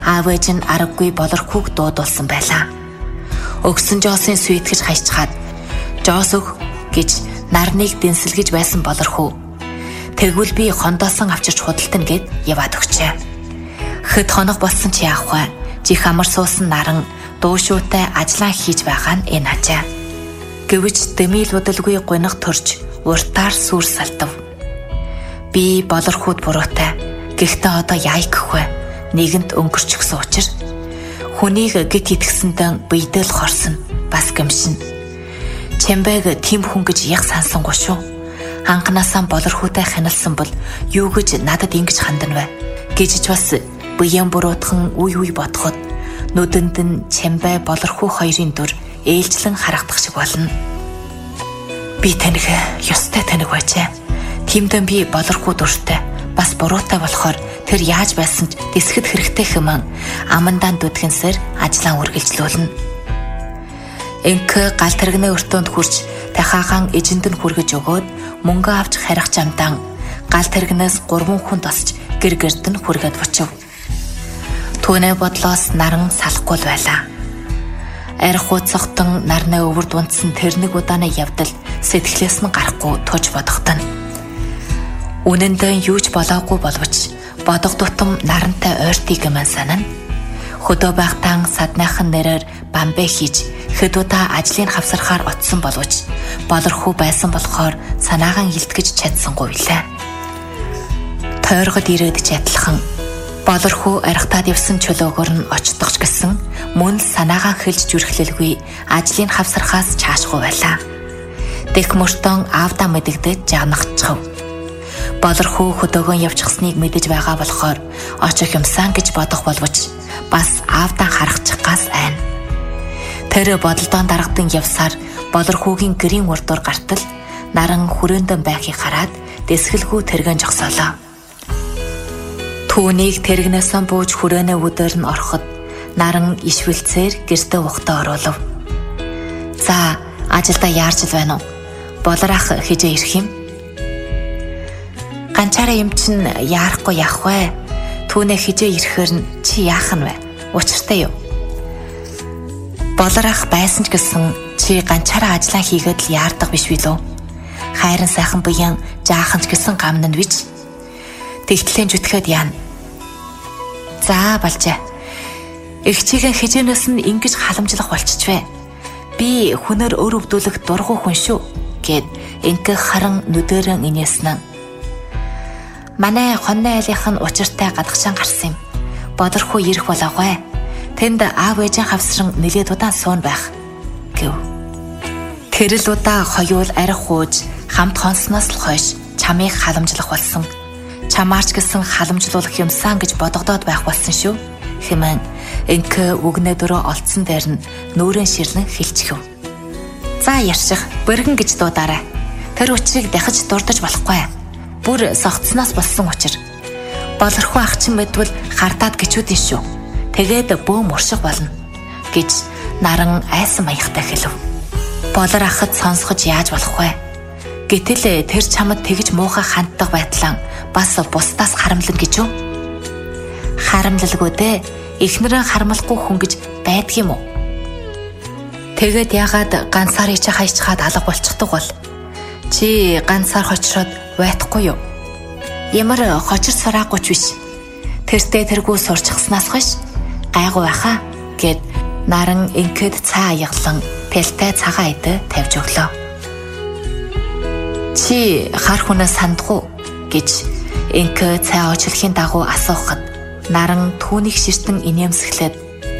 Аав ээж нь аргагүй болорхүүг дуудулсан байлаа. Өгсөн Жоосын сүйтгэж хайчхаад Жоос өг гэж нарныг дэнсэлгэж байсан болорхүү. Тэгвэл би хондоосон авчирч худалдана гэд яваад өгчээ. Хэд хоног болсон чи яах вэ? Жих амар суусан наран дуушуутай ажиллаа хийж байгаа нь энэ ажаа. Гэвч дэмийл удалгүй гуниг төрж уртаар сүр салтав. Би болорхууд буруутай. Гэхдээ одоо яа гэх вэ? Нэгэнд өнгөрч гсэн учраас хүнийг гит итгэсэндээ биедэл хорсон бас гэмшин. Чамбайг тийм хүн гэж яг сансангүй шүү. Анханасаа болорхуутай хяналсан бол юу гэж надад ингэж хандна вэ? Гэж ч бас биеэн буруутхан үе бодоход нүдэнд нь Чамбай болорхуу хоёрын дүр ээлжлэн харагдах шиг болно. Би таныг ёстой таныг байжээ. Тиймдээ би болорхуу дүртэй бас буруутай болохоор тэр яаж байсан ч дэсгэд хэрэгтэй хэмээн амандаа дүдгэнсээр ажлаа үргэлжлүүлнэ. Инк гал тэрэгний өртөөнд хурж тахаагаан эжэнд нь хүргэж өгөөд мөнгө авч харих жамдаан гал тэрэгнээс 3 хүн тосч гэр гэрд нь хүргээд бочив. Түүний бодлоос наран салахгүй байлаа. Арх уцохтон нарны өвөрд унтсан тэрнэг удааны явдал сэтгэлээс нь гарахгүй туж бодогдсон. Үнэндээ юу ч болоогүй боловч бодох тутам нарантай ойртыг юм санана. Хөдөө байхтаа садныхан нэрээр бамбэ хийж хэд удаа ажлын хавсархаар оцсон боловч болорхуу байсан болохоор санаагаан илтгэж чадсангүй билээ. Тойргод ирээд чадлахан болорхуу архтаад явсан чөлөөгөр нь очдогч гэсэн мөн л санаагаан хэлж зүрхлэлгүй ажлын хавсархаас чаашгүй байлаа. Дэх мөртөн аавдаа мэдэгдэж жагнахчихв. Болорхуу хөдөөгөө явчихсныг мэдэж байгаа болохоор очих юмсан гэж бодох боловч бас аавдаа харахчих гас айн. Тэр бодолдоо дарагдан явсаар болорхуугийн гэрийн урдуур гартал наран хүрээндэн байхыг хараад дэсгэлгүй тэргэн жогсоолоо. Түүнийг тэрэгнээсээ бууж хүрээнээ өдөр нь ороход наран ишвэлцээр гэртээ ухтаа оруулав. За, ажилдаа яарч л байна уу? Болор ах хижээ ирэх юм? Ганчаараа юм чин яарахгүй яах вэ? Түүнээ хижээ ирэхээр нь чи яах нь вэ? Учиртай юу? Болор ах байсан ч гэсэн чи ганчаараа ажиллаа хийгээд л яардаг биш билүү? Хайран сайхан буян жаахан ч гэсэн гамн нь бич. Тэгтлэн зүтгээд яана. За балжаа. Игчигийн хижээнээс нь ингэж халамжлах болчихвэ. Би хүнээр өр өвдүүлэх дургу хүн шүү гэд инкэ харан нүдэрэн инээснэ. Манай хонны айлынх нь учиртай гадагшаан гарсан юм. Болорхуу ирэх болоогүй. Тэнд аав ээжийн хавсран нэлээд удаан суун байх гэв. Тэрэл удаа хоёул арх хууж хамт хонсноос л хойш чамыг халамжлах болсон. Чамаарч гэсэн халамжлуулах юмсан гэж бодогдоод байх болсон шүү. Хэмээн инкэ үгнээ дөрөө олцсон дээр нь нүүрэн ширлэн хэлчихв. За ярших, бэргэн гэж дуудаарай. Тэр учрыг дахиж дурдаж болохгүй. Бүр согтсноос болсон учир. Болорхуу ах чинь мэдвэл хардаад гिचүүдэн шүү. Тэгээд бөөм урших болно гэж наран айсан маягтай хэлв. Болор ахад сонсгож яаж болох вэ? Гэтэл тэр чамд тэгж муухай ханддаг байтлаа бас бусдаас харамлан гэж юу? Харамлалгүй дээ. Эхнэрээ харамлахгүй хүн гэж байдаг юм уу? Тэгээд яагаад ганцаар ичээ хайчхаад алга болчихдог бол? Чи ганцаар хочроод байтахгүй юу? Ямар хочир сураагүй ч биш. Тэртээ тэргүй сурчхснаас хойш гайгүй байхаа гэд наран инкэд цаа аяглан тэлтэй цагаан идэ тавьж өглөө. Чи хар хүнээс сандгүй гэж инкэ цай уучлахын дагуу асуухад наран түүнийг ширтэн инээмсэглээд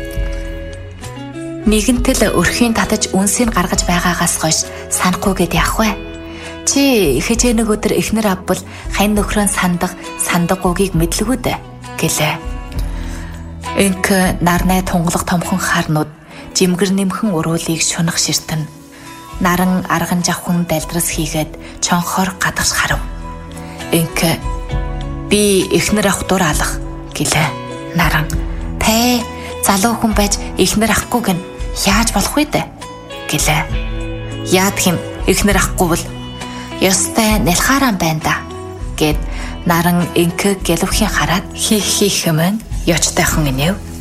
нэгэнтэл өрхийн татаж үнсийг гаргаж байгаагаас хойш санахгүй гэд яах вэ? Чи хичээ нэг өдөр эхнэр авбал хань нөхрөө сандах гугийг мэдлгүй дээ гэлээ. Инк нарны тунгалаг томхон харнууд жимгэр нэмхэн уруулыг шунах ширтэн наран арган жавхан далдрас хийгээд чонхоор гадагш харав. Инк би эхнэр ах дур алах гэлээ. Наран тэ залуу хүн байж эхнэр ахгүй гэн яаж болох вэ дээ гэлээ. Яадх юм эхнэр ахгүй бол ёстой нэлхааран байна да гэд наран инк гэлвхийн хараад хийх хэмээн Ёчтайхан инэв.